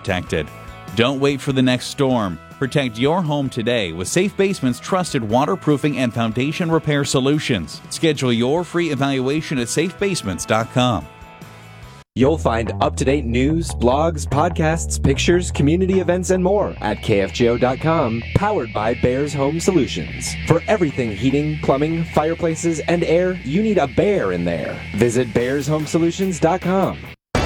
protected. Don't wait for the next storm. Protect your home today with Safe Basement's trusted waterproofing and foundation repair solutions. Schedule your free evaluation at safebasements.com. You'll find up-to-date news, blogs, podcasts, pictures, community events, and more at KFGO.com, powered by Bears Home Solutions. For everything heating, plumbing, fireplaces, and air, you need a bear in there. Visit BearsHomeSolutions.com.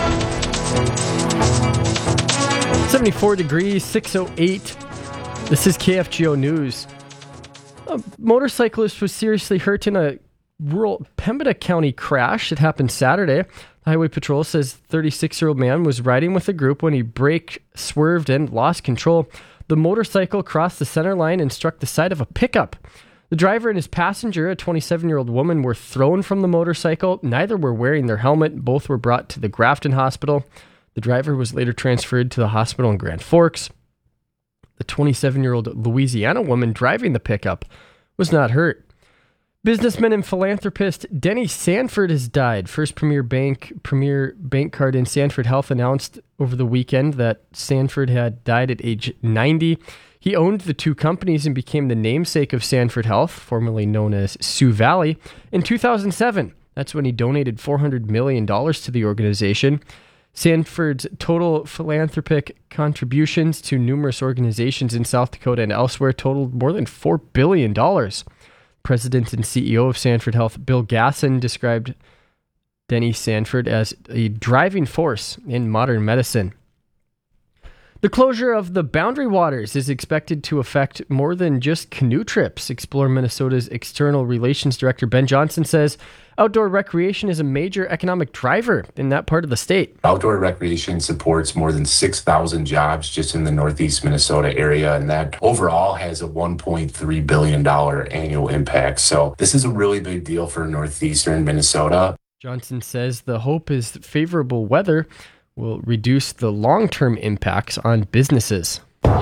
74 degrees, 6:08. This is KFGO News. A motorcyclist was seriously hurt in a rural Pembina County crash. It happened Saturday. Highway Patrol says 36-year-old man was riding with a group when he braked, swerved, and lost control. The motorcycle crossed the center line and struck the side of a pickup. The driver and his passenger, a 27-year-old woman, were thrown from the motorcycle. Neither were wearing their helmet. Both were brought to the Grafton Hospital. The driver was later transferred to the hospital in Grand Forks. The 27-year-old Louisiana woman driving the pickup was not hurt. Businessman and philanthropist Denny Sanford has died. First Premier Bank card in Sanford Health announced over the weekend that Sanford had died at age 90. He owned the two companies and became the namesake of Sanford Health, formerly known as Sioux Valley, in 2007. That's when he donated $400 million to the organization. Sanford's total philanthropic contributions to numerous organizations in South Dakota and elsewhere totaled more than $4 billion. President and CEO of Sanford Health, Bill Gasson, described Denny Sanford as a driving force in modern medicine. The closure of the Boundary Waters is expected to affect more than just canoe trips. Explore Minnesota's External Relations Director Ben Johnson says outdoor recreation is a major economic driver in that part of the state. Outdoor recreation supports more than 6,000 jobs just in the northeast Minnesota area, and that overall has a $1.3 billion annual impact. So this is a really big deal for northeastern Minnesota. Johnson says the hope is favorable weather will reduce the long-term impacts on businesses.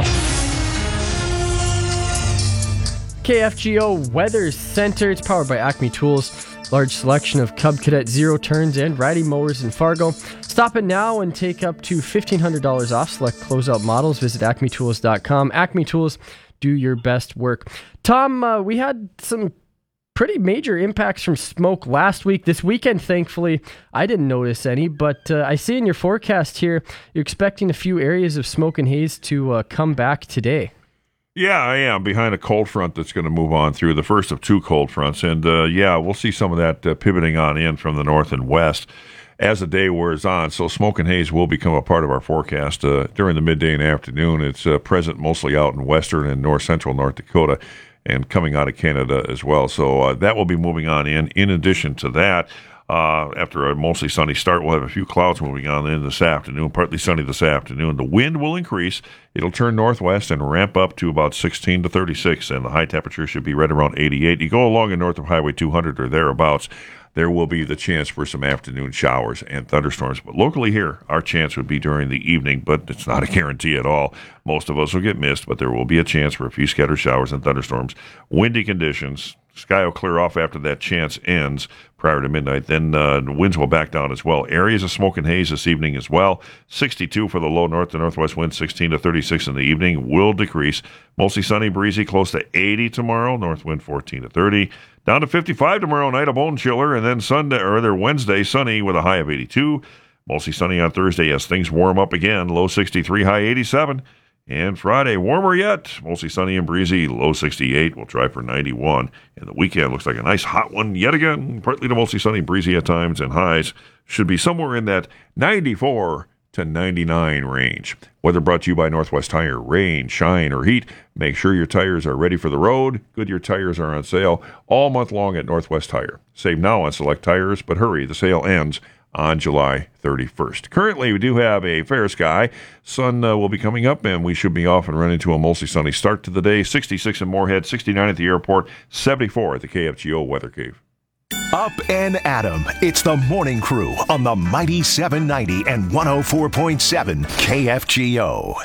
KFGO Weather Center. It's powered by Acme Tools. Large selection of Cub Cadet zero turns and riding mowers in Fargo. Stop it now and take up to $1,500 off select closeout models. Visit acmetools.com. Acme Tools, do your best work. Tom, we had some pretty major impacts from smoke last week. This weekend, thankfully, I didn't notice any, but I see in your forecast here, you're expecting a few areas of smoke and haze to come back today. Yeah, I am, behind a cold front that's going to move on through, the first of two cold fronts. And, we'll see some of that pivoting on in from the north and west as the day wears on. So smoke and haze will become a part of our forecast during the midday and afternoon. It's present mostly out in western and north-central North Dakota and coming out of Canada as well. So that will be moving on in. In addition to that, after a mostly sunny start, we'll have a few clouds moving on in this afternoon, partly sunny this afternoon. The wind will increase. It'll turn northwest and ramp up to about 16 to 36, and the high temperature should be right around 88. You go along and north of Highway 200 or thereabouts, there will be the chance for some afternoon showers and thunderstorms. But locally here, our chance would be during the evening, but it's not a guarantee at all. Most of us will get missed, but there will be a chance for a few scattered showers and thunderstorms. Windy conditions. Sky will clear off after that chance ends prior to midnight. Then the winds will back down as well. Areas of smoke and haze this evening as well. 62 for the low north to northwest wind, 16 to 36 in the evening will decrease. Mostly sunny, breezy, close to 80 tomorrow. North wind 14 to 30. Down to 55 tomorrow night, a bone chiller. And then Wednesday, sunny with a high of 82. Mostly sunny on Thursday as things warm up again. Low 63, high 87. And Friday, warmer yet. Mostly sunny and breezy, low 68. We'll try for 91. And the weekend looks like a nice hot one yet again. Partly to mostly sunny, breezy at times, and highs should be somewhere in that 94 to 99 range. Weather brought to you by Northwest Tire. Rain, shine, or heat, make sure your tires are ready for the road. Goodyear tires are on sale all month long at Northwest Tire. Save now on select tires, but hurry, the sale ends on July 31st. Currently, we do have a fair sky. Sun will be coming up, and we should be off and running to a mostly sunny start to the day. 66 in Moorhead, 69 at the airport, 74 at the KFGO Weather Cave. Up and Adam. It's the Morning Crew on the Mighty 790 and 104.7 KFGO.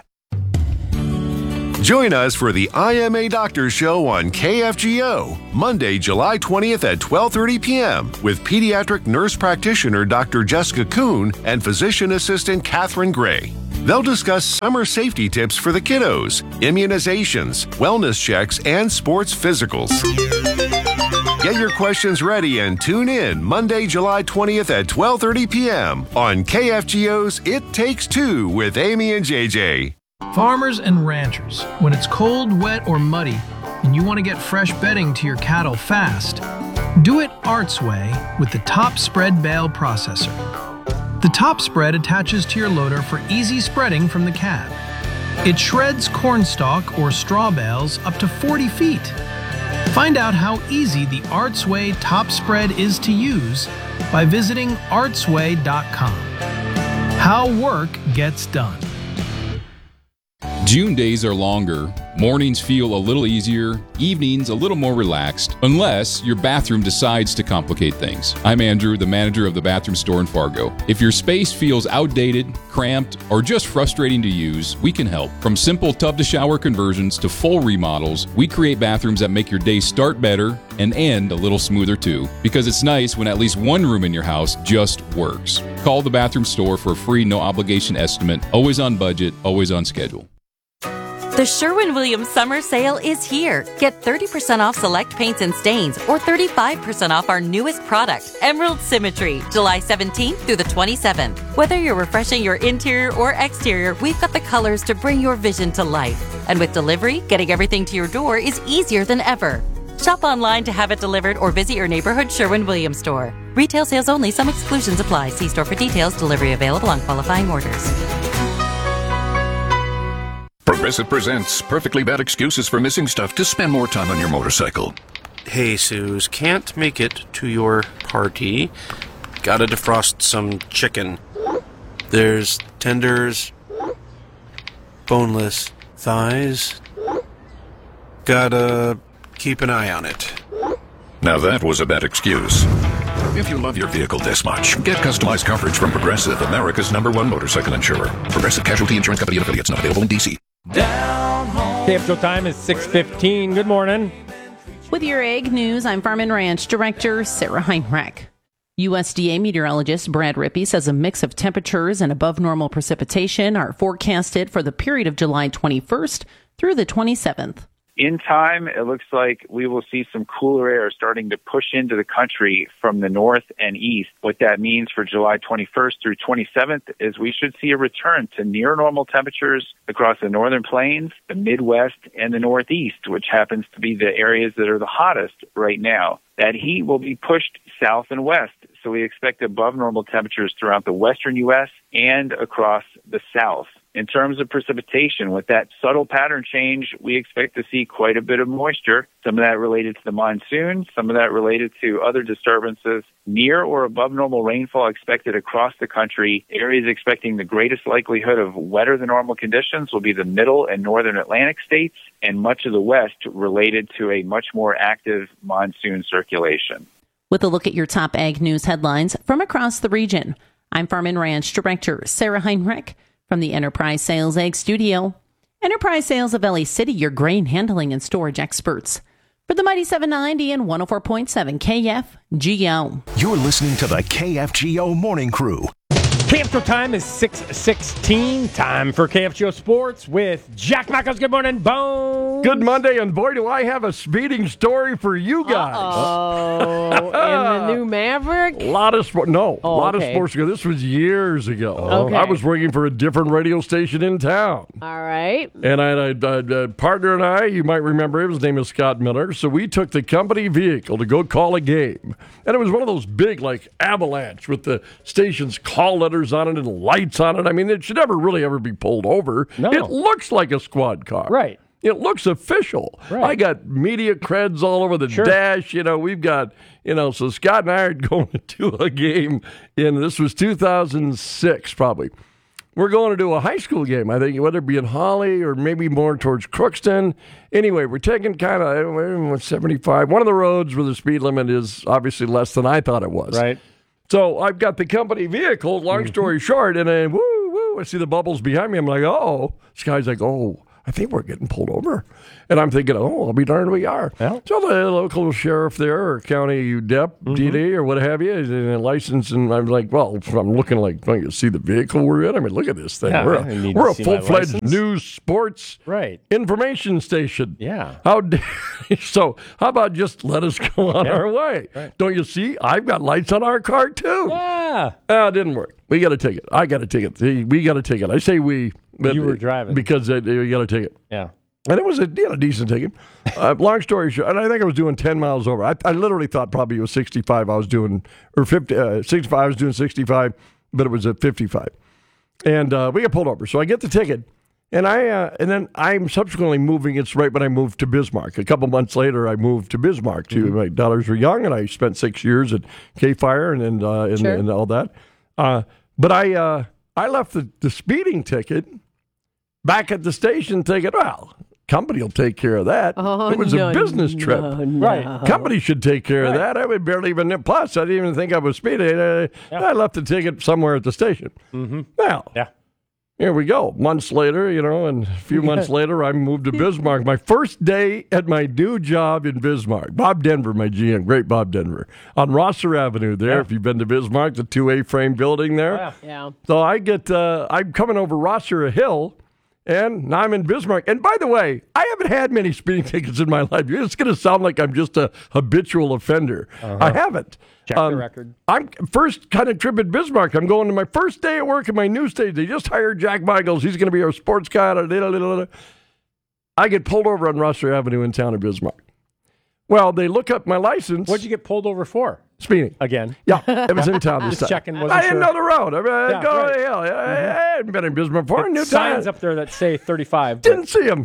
Join us for the IMA Doctor Show on KFGO, Monday, July 20th at 12:30 p.m. with pediatric nurse practitioner Dr. Jessica Kuhn and physician assistant Catherine Gray. They'll discuss summer safety tips for the kiddos, immunizations, wellness checks, and sports physicals. Get your questions ready and tune in Monday, July 20th at 12:30 p.m. on KFGO's It Takes Two with Amy and JJ. Farmers and ranchers, when it's cold, wet, or muddy, and you want to get fresh bedding to your cattle fast, do it Arts Way with the Top Spread Bale Processor. The Top Spread attaches to your loader for easy spreading from the cab. It shreds cornstalk or straw bales up to 40 feet. Find out how easy the Arts Way Top Spread is to use by visiting artsway.com. How work gets done. June days are longer, mornings feel a little easier, evenings a little more relaxed, unless your bathroom decides to complicate things. I'm Andrew, the manager of the bathroom store in Fargo. If your space feels outdated, cramped, or just frustrating to use, we can help. From simple tub-to-shower conversions to full remodels, we create bathrooms that make your day start better and end a little smoother too, because it's nice when at least one room in your house just works. Call the bathroom store for a free no-obligation estimate, always on budget, always on schedule. The Sherwin-Williams Summer Sale is here. Get 30% off select paints and stains or 35% off our newest product, Emerald Symmetry, July 17th through the 27th. Whether you're refreshing your interior or exterior, we've got the colors to bring your vision to life. And with delivery, getting everything to your door is easier than ever. Shop online to have it delivered or visit your neighborhood Sherwin-Williams store. Retail sales only. Some exclusions apply. See store for details. Delivery available on qualifying orders. Progressive presents Perfectly Bad Excuses for Missing Stuff to Spend More Time on Your Motorcycle. Hey, Suze, can't make it to your party. Gotta defrost some chicken. There's tenders, boneless thighs. Gotta keep an eye on it. Now that was a bad excuse. If you love your vehicle this much, get customized coverage from Progressive, America's #1 motorcycle insurer. Progressive Casualty Insurance Company and affiliates, not available in D.C. KFGO time is 6:15. Good morning. With your Ag News, I'm Farm and Ranch Director Sarah Heinrich. USDA meteorologist Brad Rippey says a mix of temperatures and above normal precipitation are forecasted for the period of July 21st through the 27th. In time, it looks like we will see some cooler air starting to push into the country from the north and east. What that means for July 21st through 27th is we should see a return to near normal temperatures across the northern plains, the Midwest, and the Northeast, which happens to be the areas that are the hottest right now. That heat will be pushed south and west, so we expect above normal temperatures throughout the western U.S. and across the south. In terms of precipitation, with that subtle pattern change, we expect to see quite a bit of moisture, some of that related to the monsoon, some of that related to other disturbances. Near or above normal rainfall expected across the country. Areas expecting the greatest likelihood of wetter than normal conditions will be the middle and northern Atlantic states, and much of the west related to a much more active monsoon circulation. With a look at your top Ag News headlines from across the region, I'm Farm and Ranch Director Sarah Heinrich. From the Enterprise Sales Ag Studio, Enterprise Sales of LA City, your grain handling and storage experts. For the Mighty 790 and 104.7 KFGO. You're listening to the KFGO Morning Crew. KFGO time is 6:16. Time for KFGO Sports with Jack Mackles. Good morning, Bones. Good Monday, and boy, do I have a speeding story for you guys. Oh, in the new Maverick? A lot of sports. No, Oh, a lot okay. of sports ago. This was years ago. Okay. I was working for a different radio station in town. All right. And I had a partner and I, you might remember him, his name is Scott Miller. So we took the company vehicle to go call a game. And it was one of those big, like, Avalanche with the station's call letters on it and lights on it. I mean, it should never really ever be pulled over. No. It looks like a squad car. Right. It looks official. Right. I got media creds all over the dash. You know, we've got, so Scott and I are going to a game this was 2006 probably. We're going to do a high school game, I think, whether it be in Holly or maybe more towards Crookston. Anyway, we're taking kind of 75. One of the roads where the speed limit is obviously less than I thought it was. Right. So I've got the company vehicle, long story short, and then, woo, I see the bubbles behind me. I'm like, oh. This guy's like, oh, I think we're getting pulled over. And I'm thinking, oh, I'll be darned we are. Yeah. So the local sheriff there, or county deputy, or what have you, is in a license, and I'm like, well, I'm looking like, don't you see the vehicle we're in? I mean, look at this thing. Yeah, we're a full-fledged news, sports, information station. Yeah. So how about just let us go on our way? Right. Don't you see? I've got lights on our car, too. Yeah. It didn't work. We got a ticket. I got a ticket. We got a ticket. I say we. But you were driving. Because we got a ticket. Yeah. And it was a decent ticket. Long story short, and I think I was doing 10 miles over. I literally thought probably it was 65 I was doing, or 65 I was doing 65, but it was at 55. And we got pulled over. So I get the ticket, and then I'm subsequently moving. It's right when I moved to Bismarck. A couple months later, I moved to Bismarck. My daughters were young, and I spent 6 years at K-Fire and all that. But I left the speeding ticket back at the station thinking, well, company will take care of that. It was a business trip. Right. Company should take care of that. I would barely even, plus I didn't even think I was speeding. I left the ticket somewhere at the station. Well, here we go. Months later, and a few months later, I moved to Bismarck. My first day at my new job in Bismarck. Bob Denver, my GM, great Bob Denver, on Rosser Avenue there. Yeah. If you've been to Bismarck, the 2A frame building there. Yeah. So I'm coming over Rosser Hill, and now I'm in Bismarck. And by the way, I haven't had many speeding tickets in my life. It's going to sound like I'm just a habitual offender. I haven't. Check the record. I'm first kind of trip at Bismarck. I'm going to my first day at work at my new station. They just hired Jack Michaels. He's going to be our sports guy. I get pulled over on Rosser Avenue in town of Bismarck. Well, they look up my license. What'd you get pulled over for? Speeding. Again? Yeah, it was in town this Just time. checking. I didn't know the road. I go to the hill. I hadn't been in Bismarck before. New signs up there that say 35. Didn't see them,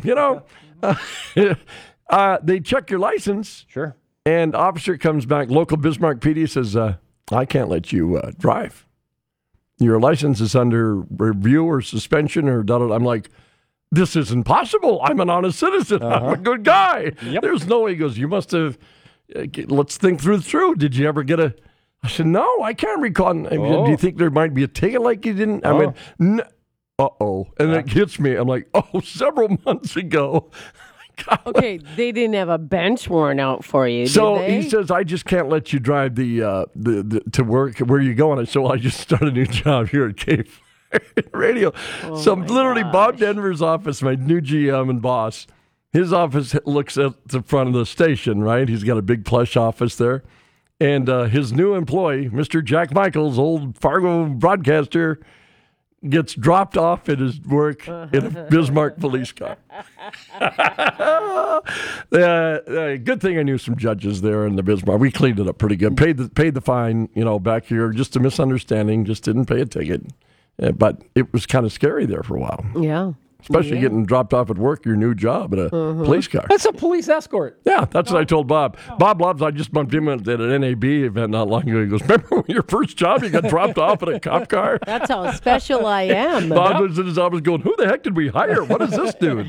They check your license. Sure. And officer comes back, local Bismarck PD says, I can't let you drive. Your license is under review or suspension or da-da-da. I'm like, this isn't possible. I'm an honest citizen. I'm a good guy. Yep. There's no way. He goes, you must have, let's think through. Did you ever get a, I said, no, I can't recall. Do you think there might be a ticket like you didn't? I went, uh-oh. And it hits me. I'm like, several months ago. Okay, they didn't have a bench worn out for you, so did they? He says, I just can't let you drive the to work where you going. So I just started a new job here at K Radio. So literally Bob Denver's office, my new GM and boss, his office looks at the front of the station, right? He's got a big plush office there. And his new employee, Mr. Jack Michaels, old Fargo broadcaster, gets dropped off at his work in a Bismarck police car. Good thing I knew some judges there in the Bismarck. We cleaned it up pretty good. Paid the fine, back here. Just a misunderstanding. Just didn't pay a ticket. But it was kind of scary there for a while. Yeah. Especially getting dropped off at work, your new job in a police car. That's a police escort. Yeah, that's what I told Bob. Bob loves, I just bumped him at an NAB event not long ago. He goes, remember your first job, you got dropped off in a cop car? That's how special I am. Bob was in his office going, who the heck did we hire? What is this dude?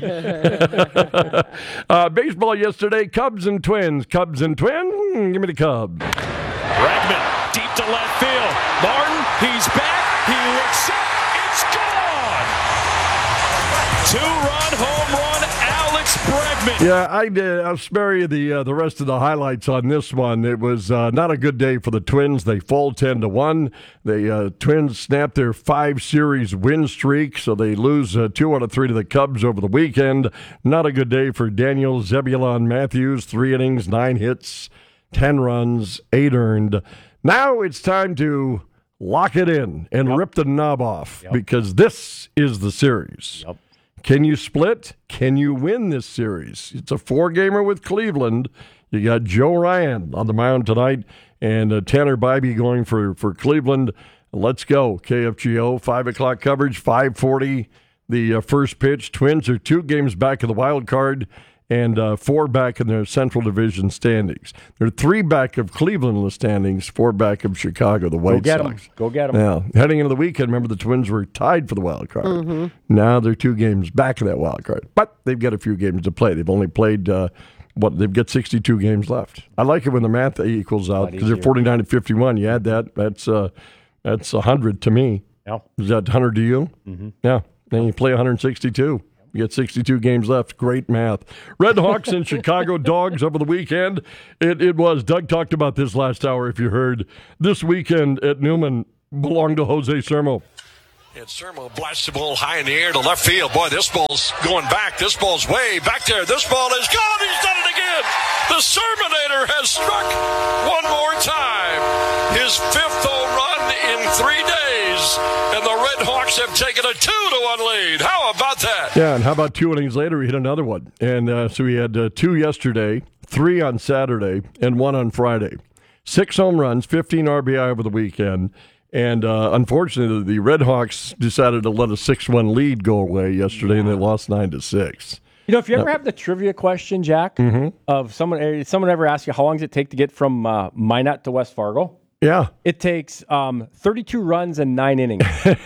Baseball yesterday, Cubs and Twins. Cubs and Twins, give me the Cubs. Bregman, deep to left field. Martin, he's back. He looks up. It's gone. Two-run home run, Alex Bregman. Yeah, I'll spare you the rest of the highlights on this one. It was not a good day for the Twins. They fall 10-1. The Twins snapped their 5-series win streak, so they lose 2 out of 3 to the Cubs over the weekend. Not a good day for Daniel Zebulon Matthews. 3 innings, 9 hits, 10 runs, 8 earned. Now it's time to lock it in and rip the knob off because this is the series. Can you split? Can you win this series? It's a 4-gamer with Cleveland. You got Joe Ryan on the mound tonight and Tanner Bybee going for Cleveland. Let's go. KFGO, 5 o'clock coverage, 5:40 the first pitch. Twins are 2 games back of the wild card and 4 back in their Central Division standings. They're 3 back of Cleveland in the standings, 4 back of Chicago, the White Sox. Go get them. Now, heading into the weekend, remember the Twins were tied for the wild card. Now they're 2 games back of that wild card. But they've got a few games to play. They've only played, they've got 62 games left. I like it when the math equals out because they're 49-51. You add that, that's 100 to me. Yeah. Is that 100 to you? Yeah. Then you play 162. You got 62 games left. Great math. Red Hawks and Chicago Dogs over the weekend. It was, Doug talked about this last hour, if you heard. This weekend at Newman belonged to Jose Sermo. And Sermo blasts the ball high in the air to left field. Boy, this ball's going back. This ball's way back there. This ball is gone. He's done it again. The Serminator has struck one more time. His 5th home run in 3 days. And the Red Hawks have taken a 2-1 lead. How about that? Yeah, and how about 2 innings later, he hit another one. And so he had 2 yesterday, 3 on Saturday, and 1 on Friday. 6 home runs, 15 RBI over the weekend. And unfortunately, the Red Hawks decided to let a 6-1 lead go away yesterday, and they lost 9-6. You know, if you ever have the trivia question, Jack, of someone ever asked you how long does it take to get from Minot to West Fargo? Yeah. It takes 32 runs and 9 innings.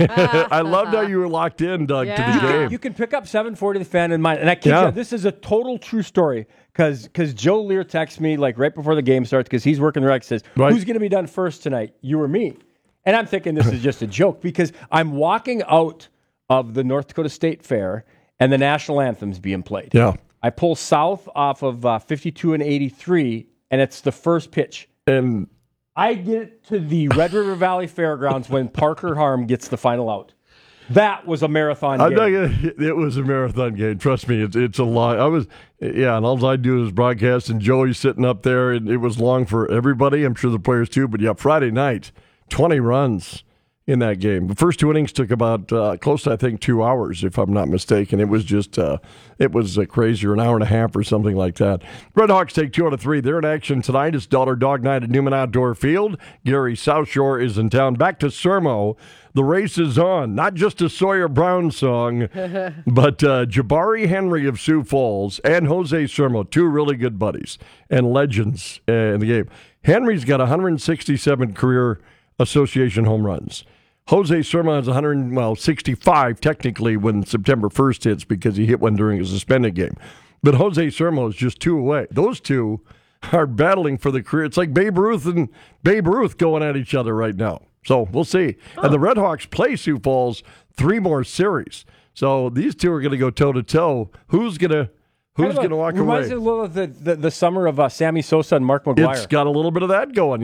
I loved how you were locked in, Doug, to the game. You can pick up 740 The Fan in Minot. And I kid you, this is a total true story because Joe Lear texts me like right before the game starts because he's working the rec, says, who's going to be done first tonight, you or me? And I'm thinking this is just a joke because I'm walking out of the North Dakota State Fair and the national anthem's being played. Yeah. I pull south off of 52 and 83, and it's the first pitch. And I get to the Red River Valley Fairgrounds when Parker Harm gets the final out. That was a marathon game. I tell you, it was a marathon game. Trust me, it's a lot. And all I do is broadcast, and Joey's sitting up there, and it was long for everybody. I'm sure the players too. But yeah, Friday night, 20 runs in that game. The first 2 innings took about close to, I think, 2 hours, if I'm not mistaken. It was just, it was crazy, or an hour and a half or something like that. Red Hawks take 2 out of 3. They're in action tonight. It's Dollar Dog Night at Newman Outdoor Field. Gary South Shore is in town. Back to Sermo. The race is on. Not just a Sawyer Brown song, but Jabari Henry of Sioux Falls and Jose Sermo, 2 really good buddies and legends in the game. Henry's got 167 career association home runs. Jose Sermo has 165 technically when September 1st hits because he hit one during a suspended game. But Jose Sermo is just 2 away. Those 2 are battling for the career. It's like Babe Ruth and Babe Ruth going at each other right now. So we'll see. Oh. And the Red Hawks play Sioux Falls 3 more series. So these 2 are going to go toe-to-toe. Who's going to walk away? Reminds me a little of the summer of Sammy Sosa and Mark McGwire. It's got a little bit of that going,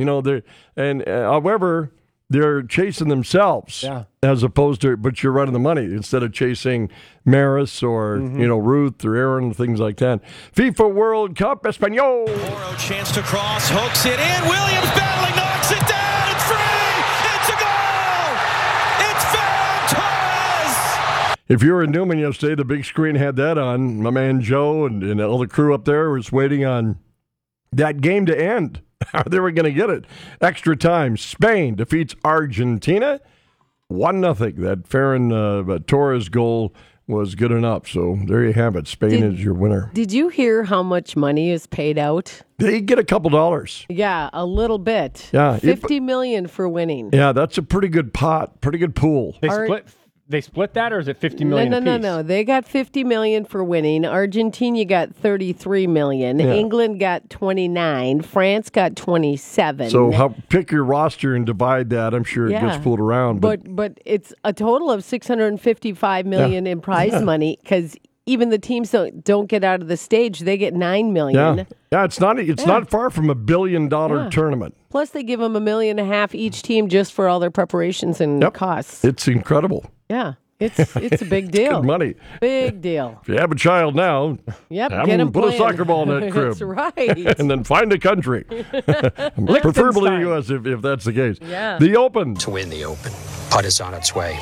however, they're chasing themselves as opposed to, but you're right on the money, instead of chasing Maris or, Ruth or Aaron, things like that. FIFA World Cup, Espanol. Moro chance to cross, hooks it in. Williams battling, knocks it down. It's free. It's a goal. It's Ferran Torres. If you were in Newman yesterday, the big screen had that on. My man Joe and all the crew up there was waiting on that game to end. How they were going to get it. Extra time. Spain defeats Argentina 1-0. That Ferran Torres goal was good enough. So there you have it. Spain is your winner. Did you hear how much money is paid out? They get a couple dollars. Yeah, a little bit. Yeah, $50 million for winning. Yeah, that's a pretty good pot, pretty good pool. They split that, or is it $50 million apiece? No. They got $50 million for winning. Argentina got $33 million. Yeah. England got $29. France got $27. So pick your roster and divide that. I'm sure it gets pulled around. But it's a total of $655 million in prize money because even the teams don't get out of the stage. They get $9 million. Yeah, it's not far from $1 billion tournament. Plus, they give them $1.5 million each team just for all their preparations and costs. It's incredible. Yeah, it's a big deal. Good money. Big deal. If you have a child now, get have them them put playing. a soccer ball in that crib. That's right. And then find a country. Preferably the U.S. if that's the case. Yeah. The Open. To win the Open. Putt is on its way.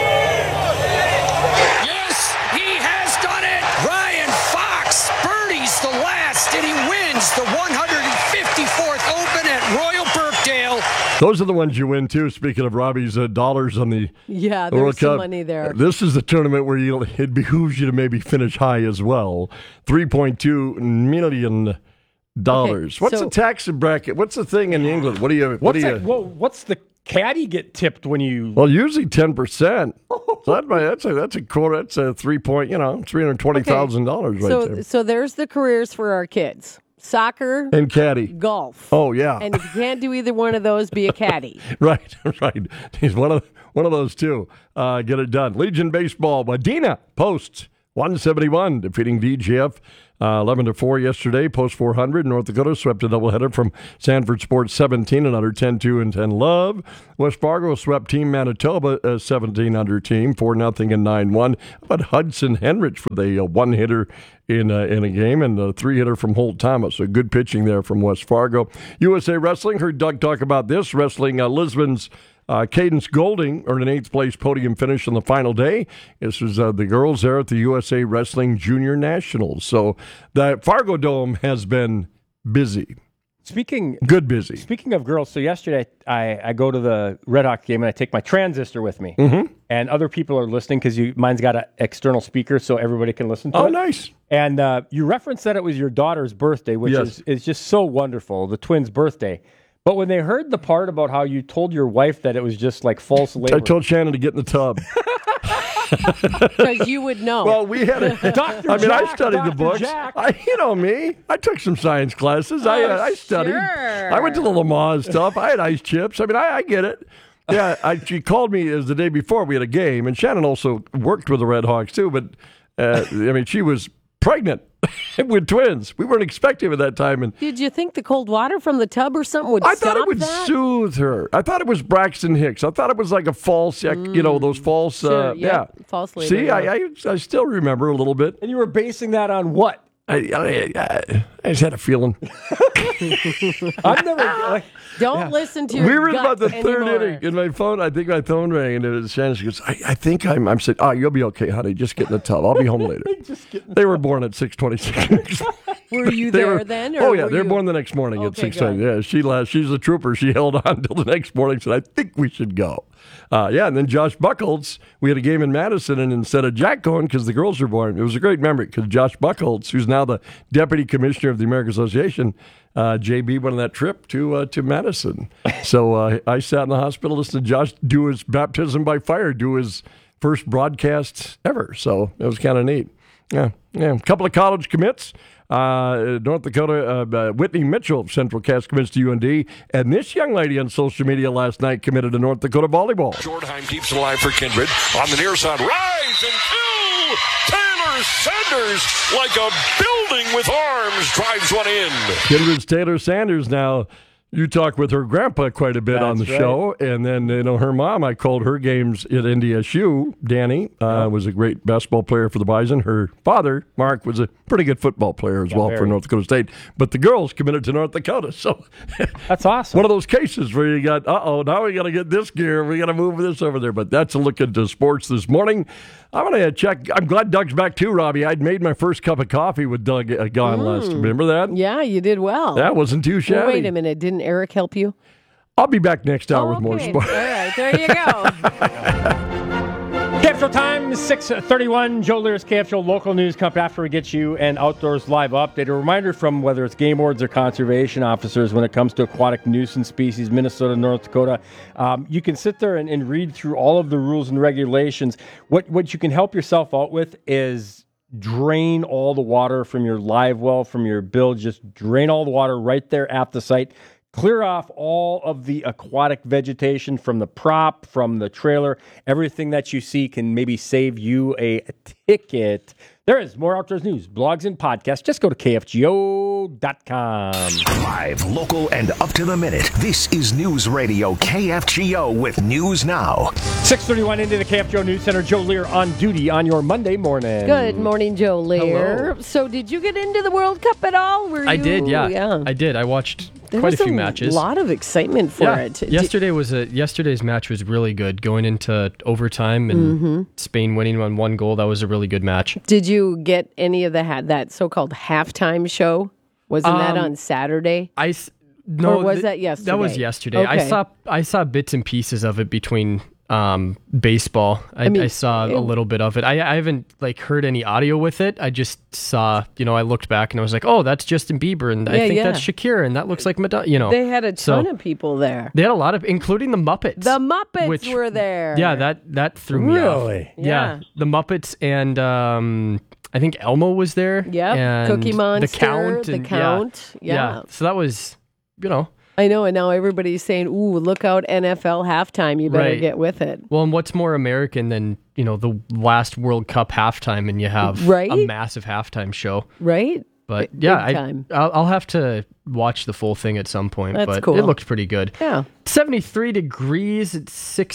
Yes, he has done it. Ryan Fox birdies the last, and he wins the 154th Open at Royal Birkdale. Those are the ones you win, too. Speaking of Robbie's dollars on the there's World some Cup. money there. This is the tournament where it behooves you to maybe finish high as well. $3.2 million. What's the tax bracket? What's the thing in England? What's the caddy get tipped when you? Well, usually 10%. So that's a quarter. That's a $320,000 right there. So there's the careers for our kids. Soccer and caddy, golf. Oh yeah, and if you can't do either one of those, be a caddy. right. He's one of those two. Get it done. Legion baseball. Medina posts 171, defeating DGF 11-4 yesterday. Post 400, North Dakota swept a doubleheader from Sanford Sports 17 and under 10-2 and 10 love. West Fargo swept Team Manitoba 17 under team 4-0 and 9-1. But Hudson Henrich for the one-hitter in a game and a three-hitter from Holt Thomas. So good pitching there from West Fargo. USA Wrestling, heard Doug talk about this. Wrestling Lisbon's Cadence Golding earned an 8th place podium finish on the final day. This was the girls there at the USA Wrestling Junior Nationals. So the Fargo Dome has been busy. Good busy. Speaking of girls, so yesterday I go to the Red Hawks game and I take my transistor with me. Mm-hmm. And other people are listening because mine's got an external speaker so everybody can listen to it. Oh, nice. And you referenced that it was your daughter's birthday, which is just so wonderful, the twins' birthday. But when they heard the part about how you told your wife that it was just like false labor. I told Shannon to get in the tub. Because you would know. Well, we had I studied the books. Jack. You know me. I took some science classes. I studied. Sure. I went to the Lamaze stuff. I had ice chips. I mean, I get it. Yeah, she called me as the day before we had a game, and Shannon also worked with the Red Hawks too. But she was pregnant with twins. We weren't expecting it at that time. And did you think the cold water from the tub or something would I stop thought it would that? soothe her. I thought it was Braxton Hicks. I thought it was like a false, those false, Sure, false labor. See, I still remember a little bit. And you were basing that on what? I just had a feeling. I've never. Don't listen to your We were in gut about the third anymore. inning, and my phone. I think my phone rang, and it was Shannon. She goes, "I think I'm saying, you'll be okay, honey. Just get in the tub. I'll be home later." They were born at 6:26. Were you there then? Or Oh yeah, were they're you... born the next morning at Okay, 6:20. Yeah, she's a trooper. She held on until the next morning. Said, "I think we should go." And then Josh Buchholz, we had a game in Madison, and instead of Jack going because the girls were born, it was a great memory because Josh Buchholz, who's now the deputy commissioner of the American Association, JB went on that trip to Madison. So I sat in the hospital listening to Josh do his baptism by fire, do his first broadcast ever. So it was kind of neat. Yeah. A couple of college commits. North Dakota, Whitney Mitchell of Central Cass commits to UND. And this young lady on social media last night committed to North Dakota volleyball. Jordheim keeps it alive for Kindred. On the near side, rise and kill! Taylor Sanders, like a building with arms, drives one in. Kindred's Taylor Sanders now. You talk with her grandpa quite a bit on the show. And then, her mom, I called her games at NDSU. Danny was a great basketball player for the Bison. Her father, Mark, was a pretty good football player as well for North Dakota State. But the girls committed to North Dakota. So that's awesome. One of those cases where you got, now we got to get this gear. We got to move this over there. But that's a look into sports this morning. I'm going to check. I'm glad Doug's back too, Robbie. I'd made my first cup of coffee with Doug gone last. Remember that? Yeah, you did well. That wasn't too shabby. Well, wait a minute. Didn't Eric help you? I'll be back next hour with more sports. All right, there you go. KFShow time, 6:31. Joe Lear's KFShow local news coming after we get you an Outdoors Live update. A reminder from whether it's game wards or conservation officers when it comes to aquatic nuisance species, Minnesota, North Dakota. You can sit there and read through all of the rules and regulations. What you can help yourself out with is drain all the water from your live well, from your bilge. Just drain all the water right there at the site. Clear off all of the aquatic vegetation from the prop, from the trailer. Everything that you see can maybe save you a ticket. There is more outdoors news, blogs, and podcasts. Just go to KFGO.com. Live, local, and up to the minute. This is News Radio KFGO with News Now. 6:31 into the KFGO News Center. Joe Lear on duty on your Monday morning. Good morning, Joe Lear. Hello. So did you get into the World Cup at all? I did, yeah. I did. I watched quite a few matches. A lot of excitement for it. Yesterday's match was really good, going into overtime and Spain winning on one goal. That was a really good match. Did you get any of that so-called halftime show? Wasn't that on Saturday? No, or was that yesterday? That was yesterday. Okay. I saw bits and pieces of it between baseball. I saw a little bit of it. I haven't heard any audio with it. I just saw, I looked back and I was like, oh, that's Justin Bieber, and I think that's Shakira, and that looks like Madonna. They had a ton of people there. They had a lot of, including the Muppets. The Muppets were there. Yeah, that threw me off. Really? Yeah, the Muppets and I think Elmo was there. Yeah, Cookie Monster, the Count. Yeah. So that was, I know, and now everybody's saying, ooh, look out NFL halftime. You better get with it. Well, and what's more American than, the last World Cup halftime and you have a massive halftime show? Right? But yeah, I'll have to watch the full thing at some point. That's but cool. It looked pretty good. Yeah. 73 degrees at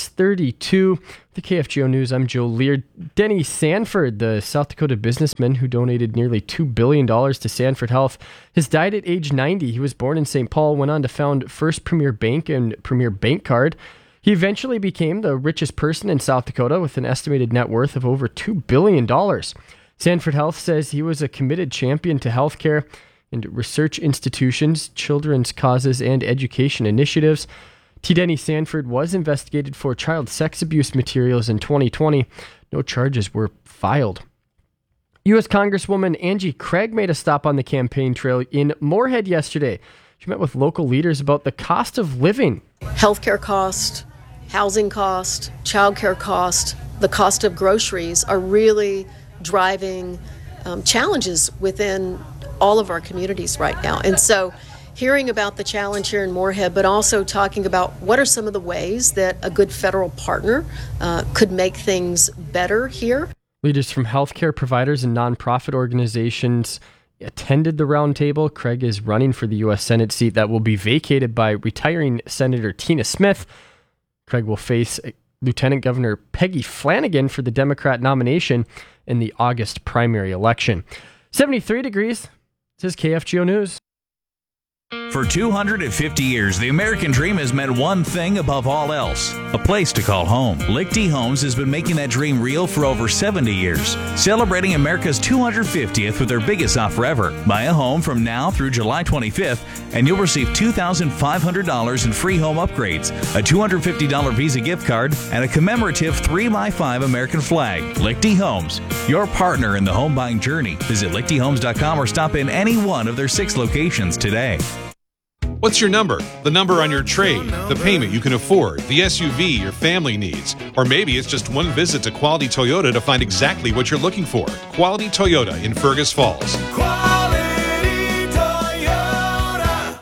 6:32. The KFGO News, I'm Joe Lear. Denny Sanford, the South Dakota businessman who donated nearly $2 billion to Sanford Health, has died at age 90. He was born in St. Paul, went on to found First Premier Bank and Premier Bank Card. He eventually became the richest person in South Dakota with an estimated net worth of over $2 billion. Sanford Health says he was a committed champion to healthcare and research institutions, children's causes, and education initiatives. T. Denny Sanford was investigated for child sex abuse materials in 2020. No charges were filed. U.S. Congresswoman Angie Craig made a stop on the campaign trail in Moorhead yesterday. She met with local leaders about the cost of living. Healthcare cost, housing cost, childcare cost, the cost of groceries are really driving challenges within all of our communities right now. And so hearing about the challenge here in Moorhead, but also talking about what are some of the ways that a good federal partner could make things better here. Leaders from healthcare providers and nonprofit organizations attended the roundtable. Craig is running for the U.S. Senate seat that will be vacated by retiring Senator Tina Smith. Craig will face Lieutenant Governor Peggy Flanagan for the Democrat nomination in the August primary election. 73 degrees. This is KFGO News. For 250 years, the American dream has meant one thing above all else: a place to call home. Lichty Homes has been making that dream real for over 70 years, celebrating America's 250th with their biggest offer ever. Buy a home from now through July 25th, and you'll receive $2,500 in free home upgrades, a $250 Visa gift card, and a commemorative 3x5 American flag. Lichty Homes, your partner in the home buying journey. Visit lichtyhomes.com or stop in any one of their 6 locations today. What's your number? The number on your trade, the payment you can afford, the SUV your family needs, or maybe it's just one visit to Quality Toyota to find exactly what you're looking for. Quality Toyota in Fergus Falls. Quality Toyota.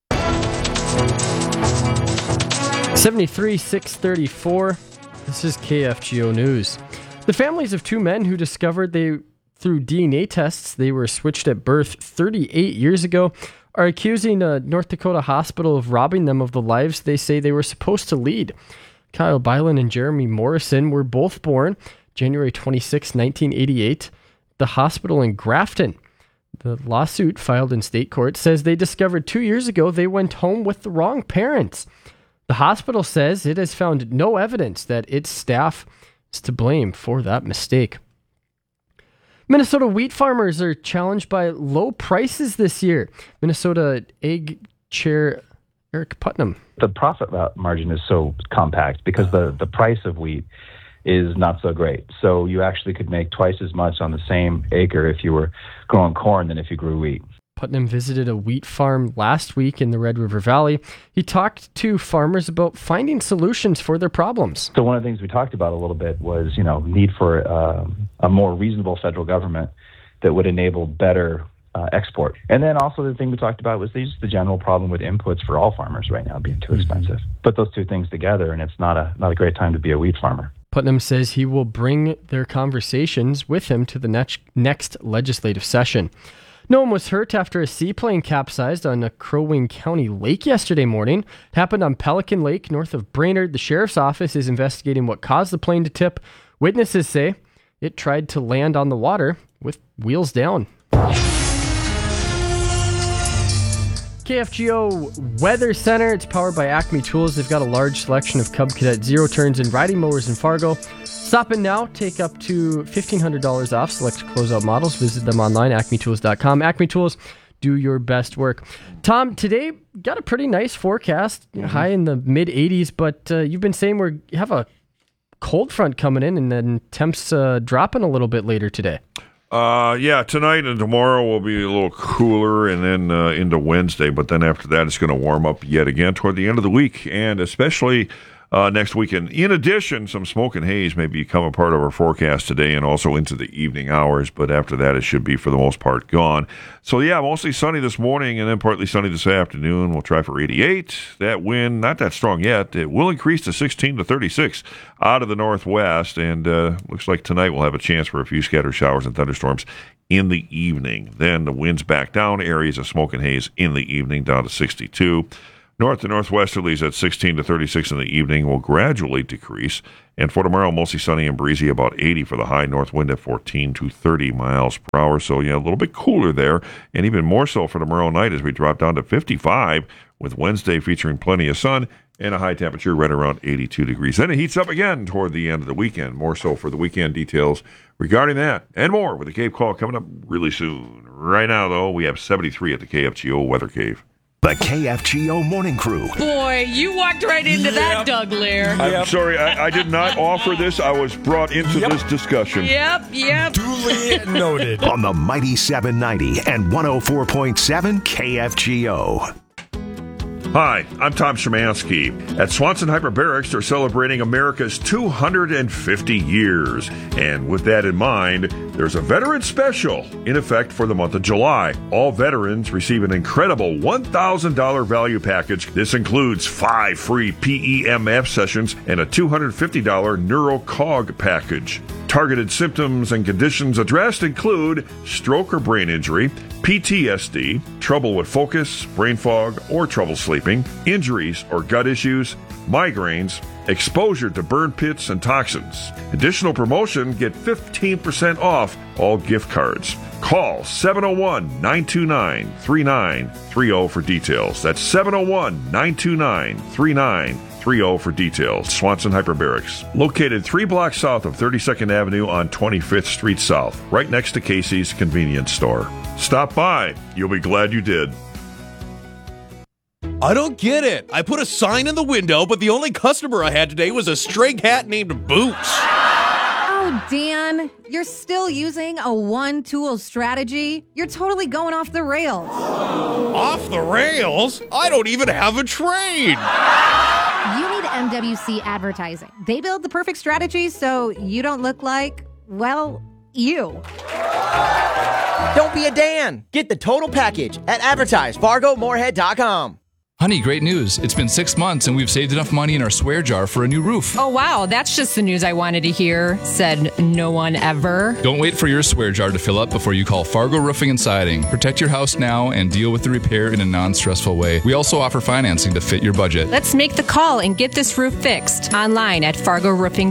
73, 634. This is KFGO News. The families of 2 men who discovered through DNA tests they were switched at birth 38 years ago are accusing a North Dakota hospital of robbing them of the lives they say they were supposed to lead. Kyle Byland and Jeremy Morrison were both born January 26, 1988, the hospital in Grafton. The lawsuit filed in state court says they discovered 2 years ago they went home with the wrong parents. The hospital says it has found no evidence that its staff is to blame for that mistake. Minnesota wheat farmers are challenged by low prices this year. Minnesota Ag Chair Eric Putnam. The profit margin is so compact because the price of wheat is not so great. So you actually could make twice as much on the same acre if you were growing corn than if you grew wheat. Putnam visited a wheat farm last week in the Red River Valley. He talked to farmers about finding solutions for their problems. So one of the things we talked about a little bit was, need for a more reasonable federal government that would enable better export. And then also the thing we talked about was just the general problem with inputs for all farmers right now being too expensive. Put those two things together and it's not a great time to be a wheat farmer. Putnam says he will bring their conversations with him to the next legislative session. No one was hurt after a seaplane capsized on a Crow Wing County lake yesterday morning. It happened on Pelican Lake, north of Brainerd. The sheriff's office is investigating what caused the plane to tip. Witnesses say it tried to land on the water with wheels down. KFGO Weather Center. It's powered by Acme Tools. They've got a large selection of Cub Cadet zero turns and riding mowers in Fargo. Stop in now. Take up to $1,500 off select closeout models. Visit them online, acmetools.com. Acme Tools, do your best work. Tom, today got a pretty nice forecast, high in the mid-80s, but you've been saying we have a cold front coming in and then temps dropping a little bit later today. Yeah, tonight and tomorrow will be a little cooler and then into Wednesday, but then after that it's going to warm up yet again toward the end of the week, and especially next weekend. In addition, some smoke and haze may become a part of our forecast today and also into the evening hours, but after that it should be for the most part gone. So yeah, mostly sunny this morning and then partly sunny this afternoon. We'll try for 88. That wind, not that strong yet. It will increase to 16 to 36 out of the northwest, and looks like tonight we'll have a chance for a few scattered showers and thunderstorms in the evening. Then the winds back down, areas of smoke and haze in the evening down to 62. North to northwesterlies at 16 to 36 in the evening will gradually decrease. And for tomorrow, mostly sunny and breezy, about 80 for the high. North wind at 14 to 30 miles per hour. So, yeah, a little bit cooler there. And even more so for tomorrow night as we drop down to 55 with Wednesday featuring plenty of sun and a high temperature right around 82 degrees. Then it heats up again toward the end of the weekend. More so for the weekend details regarding that and more with the Cave Call coming up really soon. Right now, though, we have 73 at the KFGO Weather Cave. The KFGO Morning Crew. Boy, you walked right into that, Doug Lear. I'm sorry, I did not offer this. I was brought into this discussion. Yep. Duly noted. On the Mighty 790 and 104.7 KFGO. Hi, I'm Tom Szymanski. At Swanson Hyperbarics, they're celebrating America's 250 years. And with that in mind, there's a veteran special in effect for the month of July. All veterans receive an incredible $1,000 value package. This includes 5 free PEMF sessions and a $250 NeuroCog package. Targeted symptoms and conditions addressed include stroke or brain injury, PTSD, trouble with focus, brain fog, or trouble sleeping, injuries or gut issues, migraines, exposure to burn pits and toxins. Additional promotion, get 15% off all gift cards. Call 701-929-3930 for details. That's 701-929-3930 for details. Swanson Hyperbarics, located 3 blocks south of 32nd Avenue on 25th Street South, right next to Casey's Convenience Store. Stop by. You'll be glad you did. I don't get it. I put a sign in the window, but the only customer I had today was a stray cat named Boots. Oh, Dan, you're still using a one-tool strategy? You're totally going off the rails. Off the rails? I don't even have a trade. You need MWC Advertising. They build the perfect strategy so you don't look like, well, you. Don't be a Dan. Get the total package at advertisefargomorehead.com. Honey, great news. It's been 6 months and we've saved enough money in our swear jar for a new roof. Oh, wow. That's just the news I wanted to hear, said no one ever. Don't wait for your swear jar to fill up before you call Fargo Roofing and Siding. Protect your house now and deal with the repair in a non-stressful way. We also offer financing to fit your budget. Let's make the call and get this roof fixed online at FargoRoofing.com.